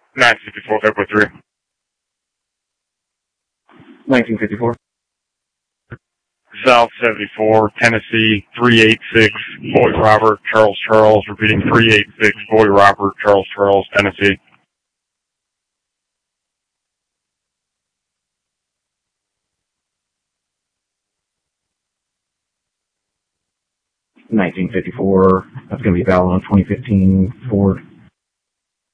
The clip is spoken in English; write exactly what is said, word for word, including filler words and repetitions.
nine fifty-four, February three. nineteen fifty-four. South seventy-four, Tennessee, three eight six, Boy Robert, Charles Charles, repeating three eight six, Boy Robert, Charles Charles, Tennessee. nineteen fifty-four, that's going to be Babylon twenty fifteen Ford.